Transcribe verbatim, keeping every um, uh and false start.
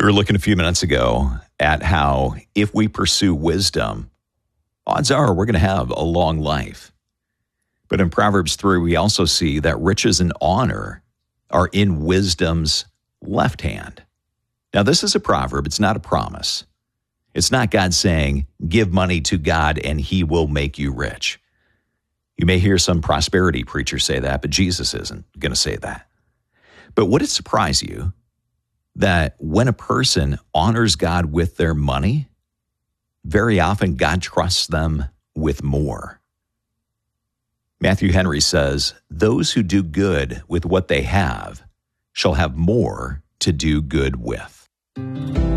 were looking a few minutes ago at how if we pursue wisdom, odds are we're going to have a long life. But in Proverbs three, we also see that riches and honor are in wisdom's left hand. Now, this is a proverb. It's not a promise. It's not God saying, give money to God and he will make you rich. You may hear some prosperity preachers say that, but Jesus isn't going to say that. But would it surprise you that when a person honors God with their money, very often God trusts them with more? Matthew Henry says, those who do good with what they have shall have more to do good with.